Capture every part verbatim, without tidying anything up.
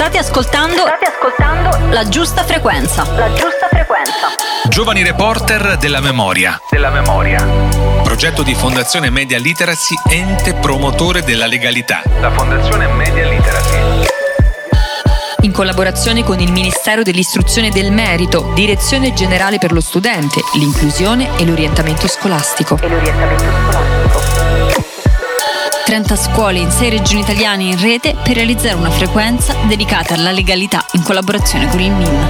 State ascoltando, State ascoltando La Giusta Frequenza. La Giusta Frequenza. Giovani reporter della memoria. Della memoria. Progetto di Fondazione Media Literacy, ente promotore della legalità. La Fondazione Media Literacy. In collaborazione con il Ministero dell'Istruzione e del Merito, Direzione Generale per lo Studente, l'Inclusione e l'Orientamento Scolastico. E l'orientamento scolastico. trenta scuole in sei regioni italiane in rete per realizzare una frequenza dedicata alla legalità in collaborazione con il M I N.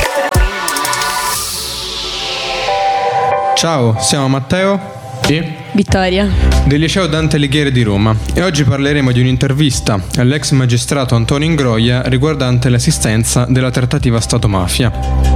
Ciao, siamo Matteo e Vittoria del Liceo Dante Alighieri di Roma e oggi parleremo di un'intervista all'ex magistrato Antonio Ingroia riguardante l'assistenza della trattativa Stato-mafia.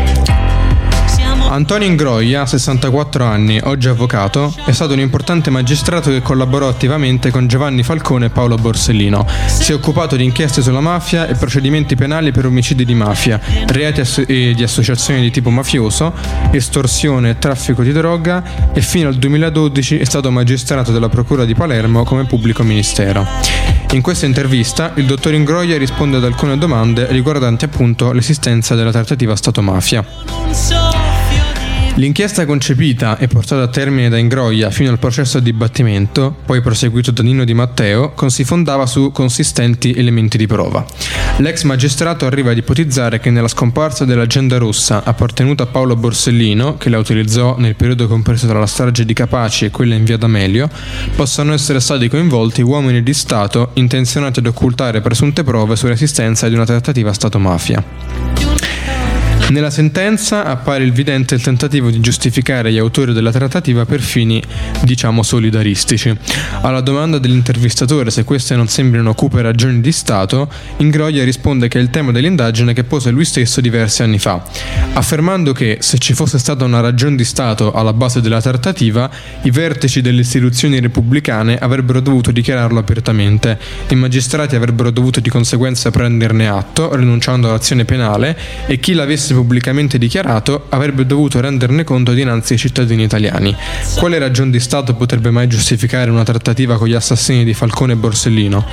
Antonio Ingroia, sessantaquattro anni, oggi avvocato, è stato un importante magistrato che collaborò attivamente con Giovanni Falcone e Paolo Borsellino. Si è occupato di inchieste sulla mafia e procedimenti penali per omicidi di mafia, reati asso- e di associazioni di tipo mafioso, estorsione e traffico di droga e fino al duemiladodici è stato magistrato della Procura di Palermo come pubblico ministero. In questa intervista il dottor Ingroia risponde ad alcune domande riguardanti appunto l'esistenza della trattativa Stato-mafia. L'inchiesta concepita e portata a termine da Ingroia fino al processo a dibattimento, poi proseguito da Nino Di Matteo, si fondava su consistenti elementi di prova. L'ex magistrato arriva ad ipotizzare che nella scomparsa dell'agenda rossa appartenuta a Paolo Borsellino, che la utilizzò nel periodo compreso tra la strage di Capaci e quella in via D'Amelio, possano essere stati coinvolti uomini di Stato intenzionati ad occultare presunte prove sull'esistenza di una trattativa Stato-mafia. Nella sentenza appare evidente il tentativo di giustificare gli autori della trattativa per fini, diciamo, solidaristici. Alla domanda dell'intervistatore se queste non sembrino cupe ragioni di Stato, Ingroia risponde che è il tema dell'indagine che pose lui stesso diversi anni fa, affermando che se ci fosse stata una ragione di Stato alla base della trattativa, i vertici delle istituzioni repubblicane avrebbero dovuto dichiararlo apertamente, i magistrati avrebbero dovuto di conseguenza prenderne atto, rinunciando all'azione penale, e chi l'avesse pubblicamente dichiarato avrebbe dovuto renderne conto dinanzi ai cittadini italiani. Quale ragione di Stato potrebbe mai giustificare una trattativa con gli assassini di Falcone e Borsellino?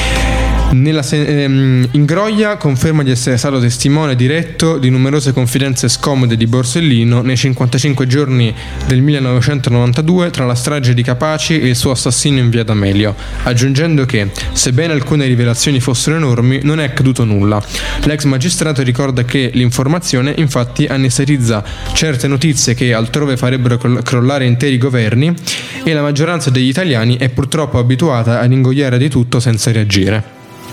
Nella se- ehm, Ingroia conferma di essere stato testimone diretto di numerose confidenze scomode di Borsellino nei cinquantacinque giorni del millenovecentonovantadue tra la strage di Capaci e il suo assassinio in via D'Amelio, aggiungendo che, sebbene alcune rivelazioni fossero enormi, non è accaduto nulla. L'ex magistrato ricorda che l'informazione infatti anestetizza certe notizie che altrove farebbero crollare interi governi e la maggioranza degli italiani è purtroppo abituata ad ingoiare di tutto senza reagire.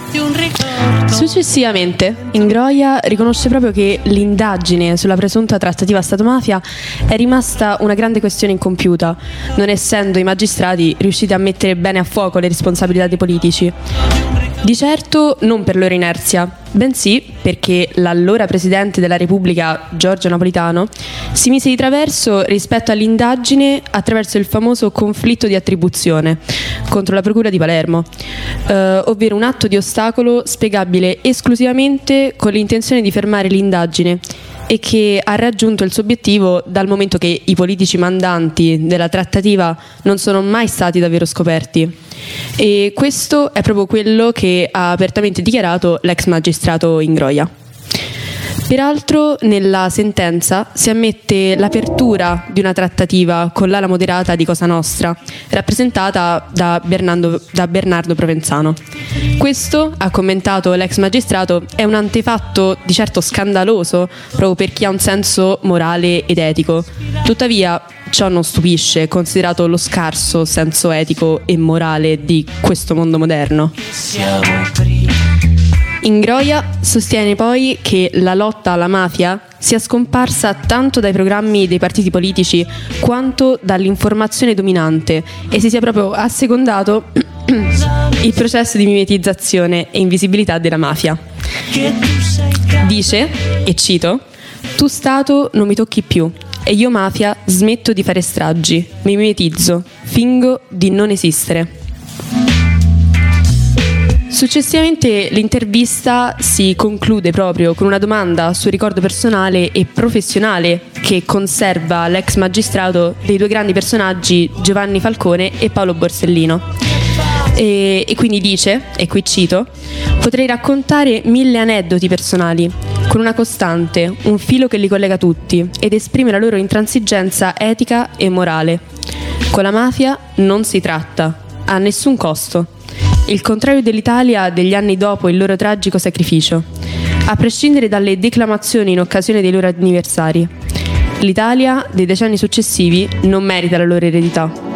Successivamente, Ingroia riconosce proprio che l'indagine sulla presunta trattativa Stato-mafia è rimasta una grande questione incompiuta, non essendo i magistrati riusciti a mettere bene a fuoco le responsabilità dei politici. Di certo non per loro inerzia, bensì perché l'allora Presidente della Repubblica, Giorgio Napolitano, si mise di traverso rispetto all'indagine attraverso il famoso conflitto di attribuzione contro la Procura di Palermo, eh, ovvero un atto di ostacolo spiegabile esclusivamente con l'intenzione di fermare l'indagine e che ha raggiunto il suo obiettivo dal momento che i politici mandanti della trattativa non sono mai stati davvero scoperti. E questo è proprio quello che ha apertamente dichiarato l'ex magistrato Ingroia. Peraltro nella sentenza si ammette l'apertura di una trattativa con l'ala moderata di Cosa Nostra, rappresentata da Bernardo, da Bernardo Provenzano. Questo, ha commentato l'ex magistrato, è un antefatto di certo scandaloso proprio per chi ha un senso morale ed etico. Tuttavia ciò non stupisce, considerato lo scarso senso etico e morale di questo mondo moderno. Ingroia sostiene poi che la lotta alla mafia sia scomparsa tanto dai programmi dei partiti politici quanto dall'informazione dominante e si sia proprio assecondato il processo di mimetizzazione e invisibilità della mafia. Dice, e cito: "Tu Stato non mi tocchi più e io mafia smetto di fare stragi, mi mimetizzo, fingo di non esistere." Successivamente l'intervista si conclude proprio con una domanda sul ricordo personale e professionale che conserva l'ex magistrato dei due grandi personaggi Giovanni Falcone e Paolo Borsellino. E, e quindi dice, e qui cito: Potrei raccontare mille aneddoti personali, con una costante, un filo che li collega tutti ed esprime la loro intransigenza etica e morale. Con la mafia non si tratta, a nessun costo. Il contrario dell'Italia degli anni dopo il loro tragico sacrificio, a prescindere dalle declamazioni in occasione dei loro anniversari. L'Italia dei decenni successivi non merita la loro eredità.